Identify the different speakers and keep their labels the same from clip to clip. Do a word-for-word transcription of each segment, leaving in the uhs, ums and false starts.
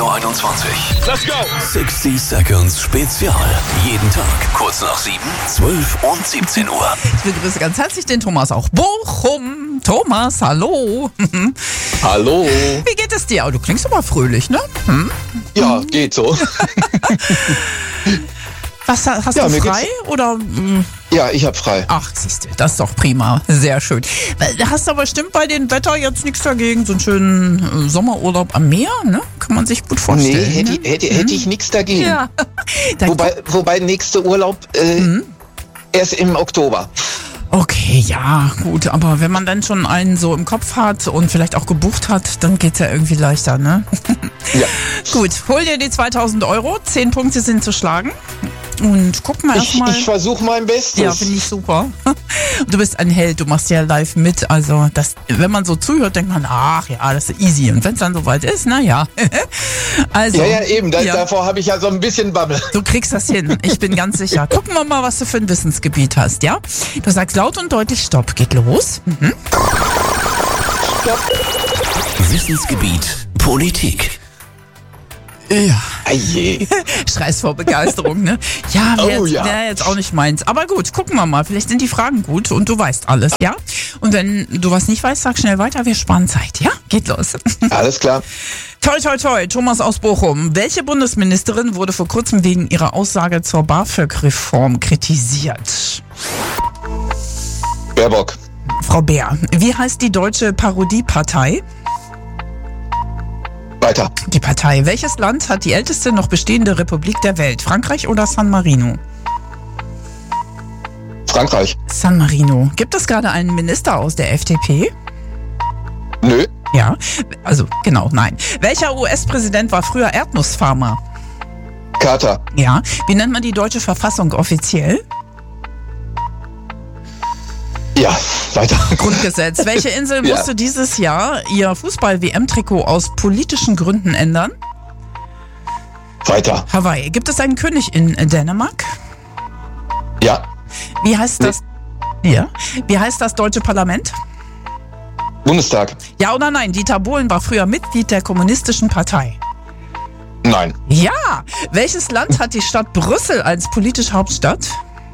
Speaker 1: Radio einundzwanzig.
Speaker 2: Let's go!
Speaker 1: sixty Seconds Spezial. Jeden Tag kurz nach sieben, zwölf und siebzehn Uhr.
Speaker 3: Ich begrüße ganz herzlich den Thomas auch Bochum. Thomas, hallo.
Speaker 2: Hallo.
Speaker 3: Wie geht es dir? Du klingst aber fröhlich, ne? Hm?
Speaker 2: Ja, geht so.
Speaker 3: Was, hast
Speaker 2: Ja,
Speaker 3: du
Speaker 2: mir
Speaker 3: frei
Speaker 2: geht's-
Speaker 3: oder? mm,
Speaker 2: Ja, ich hab frei.
Speaker 3: Ach, siehst du, das ist doch prima. Sehr schön. Hast aber bestimmt bei dem Wetter jetzt nichts dagegen. So einen schönen äh, Sommerurlaub am Meer, ne? Kann man sich gut
Speaker 2: Nee,
Speaker 3: vorstellen.
Speaker 2: hätte,
Speaker 3: ne?
Speaker 2: hätte, hätte ich nichts dagegen.
Speaker 3: Ja. Dann
Speaker 2: Wobei, wobei nächste Urlaub äh,
Speaker 3: Mhm.
Speaker 2: erst im Oktober.
Speaker 3: Okay, ja, gut, aber wenn man dann schon einen so im Kopf hat und vielleicht auch gebucht hat, dann geht's ja irgendwie leichter, ne?
Speaker 2: Ja.
Speaker 3: Gut, hol dir die zweitausend Euro, zehn Punkte sind zu schlagen und guck mal
Speaker 2: Ich,
Speaker 3: erstmal.
Speaker 2: ich versuche mein Bestes.
Speaker 3: Ja, finde ich super. Du bist ein Held, du machst ja live mit, also das, wenn man so zuhört, denkt man, ach ja, das ist easy und wenn es dann soweit ist, na ja. Also,
Speaker 2: ja, ja, eben. Da,
Speaker 3: ja.
Speaker 2: Davor habe ich ja so ein bisschen Bammel.
Speaker 3: Du kriegst das hin, ich bin ganz sicher. Gucken wir mal, was du für ein Wissensgebiet hast, ja? Du sagst laut und deutlich Stopp, geht los. Mhm.
Speaker 1: Wissensgebiet Politik.
Speaker 3: Ja.
Speaker 2: Aje.
Speaker 3: Schreist vor Begeisterung, ne? Ja, wäre
Speaker 2: Oh,
Speaker 3: jetzt,
Speaker 2: ja.
Speaker 3: wär jetzt auch nicht meins. Aber gut, gucken wir mal. Vielleicht sind die Fragen gut und du weißt alles, ja? Und wenn du was nicht weißt, sag schnell weiter. Wir sparen Zeit, ja? Geht los.
Speaker 2: Alles klar.
Speaker 3: Toi, toi, toi. Thomas aus Bochum. Welche Bundesministerin wurde vor kurzem wegen ihrer Aussage zur BAföG-Reform kritisiert?
Speaker 2: Baerbock.
Speaker 3: Frau Bär. Wie heißt die deutsche Parodiepartei?
Speaker 2: Weiter.
Speaker 3: Die Partei. Welches Land hat die älteste noch bestehende Republik der Welt? Frankreich oder San Marino?
Speaker 2: Frankreich.
Speaker 3: San Marino. Gibt es gerade einen Minister aus der F D P?
Speaker 2: Nö.
Speaker 3: Ja, also genau, nein. Welcher U S-Präsident war früher Erdnussfarmer?
Speaker 2: Carter.
Speaker 3: Ja. Wie nennt man die deutsche Verfassung offiziell?
Speaker 2: Ja, weiter.
Speaker 3: Grundgesetz. Welche Insel
Speaker 2: Ja.
Speaker 3: musste dieses Jahr ihr Fußball-W M-Trikot aus politischen Gründen ändern?
Speaker 2: Weiter.
Speaker 3: Hawaii. Gibt es einen König in Dänemark?
Speaker 2: Ja.
Speaker 3: Wie heißt das? Ja. Wie heißt das deutsche Parlament?
Speaker 2: Bundestag.
Speaker 3: Ja oder nein? Dieter Bohlen war früher Mitglied der Kommunistischen Partei.
Speaker 2: Nein.
Speaker 3: Ja. Welches Land hat die Stadt Brüssel als politische Hauptstadt?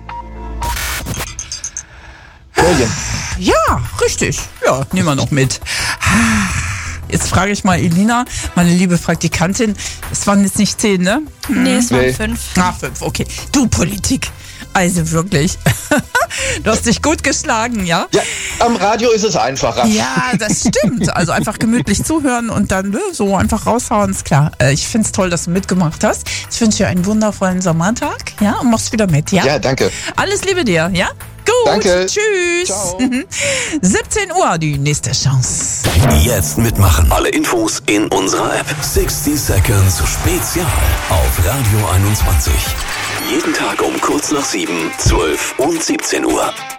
Speaker 2: Belgien.
Speaker 3: Ja, richtig. Ja, nehmen wir noch mit. Jetzt frage ich mal Elina, meine liebe Praktikantin. Es waren jetzt nicht zehn, ne?
Speaker 4: Nee, es waren
Speaker 2: Nee.
Speaker 4: fünf.
Speaker 3: Ah, fünf, okay. Du, Politik. Also wirklich. Du hast dich gut geschlagen, ja?
Speaker 2: Ja, am Radio ist es einfacher.
Speaker 3: Ja, das stimmt. Also einfach gemütlich zuhören und dann ne, so einfach raushauen, ist klar. Äh, Ich find's toll, dass du mitgemacht hast. Ich wünsche dir einen wundervollen Sommertag, ja? Und machst wieder mit, ja?
Speaker 2: Ja, danke.
Speaker 3: Alles Liebe dir, ja? Gut,
Speaker 2: Danke.
Speaker 3: tschüss.
Speaker 2: Ciao.
Speaker 3: siebzehn Uhr, die nächste Chance.
Speaker 1: Jetzt mitmachen. Alle Infos in unserer App. sixty Seconds Spezial auf Radio einundzwanzig. Jeden Tag um kurz nach sieben, zwölf und siebzehn Uhr.